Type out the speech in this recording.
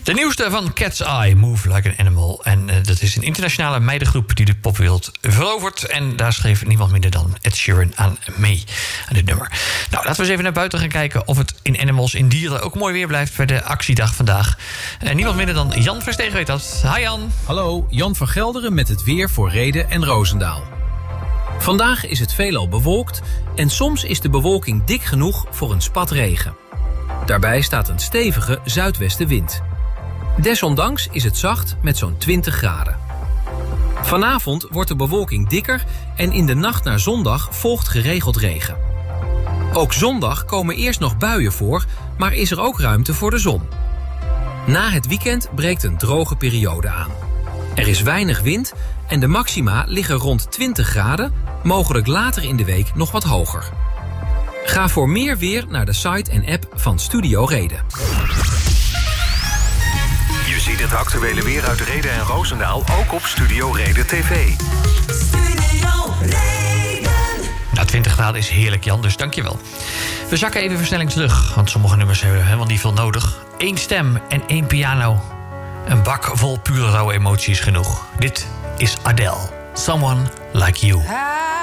De nieuwste van Cat's Eye, Move Like an Animal. En dat is een internationale meidengroep die de popwereld verovert. En daar schreef niemand minder dan Ed Sheeran aan mee, aan dit nummer. Nou, laten we eens even naar buiten gaan kijken of het in Animals, in dieren, ook mooi weer blijft bij de actiedag vandaag. En niemand minder dan Jan Verstegen weet dat. Hi Jan. Hallo, Jan van Gelderen met het weer voor Rhede en Roosendaal. Vandaag is het veelal bewolkt en soms is de bewolking dik genoeg voor een spat regen. Daarbij staat een stevige zuidwestenwind. Desondanks is het zacht met zo'n 20 graden. Vanavond wordt de bewolking dikker en in de nacht naar zondag volgt geregeld regen. Ook zondag komen eerst nog buien voor, maar is er ook ruimte voor de zon. Na het weekend breekt een droge periode aan. Er is weinig wind en de maxima liggen rond 20 graden, mogelijk later in de week nog wat hoger. Ga voor meer weer naar de site en app van Studio Rhede. Je ziet het actuele weer uit Rhede en Roosendaal ook op Studio Rhede TV. Studio Rhede. Nou, 20 graden is heerlijk, Jan, dus dankjewel. We zakken even versnelling terug, want sommige nummers hebben helemaal niet veel nodig. 1 stem en 1 piano. Een bak vol pure rauwe emoties genoeg. Dit is Adele. Someone Like You.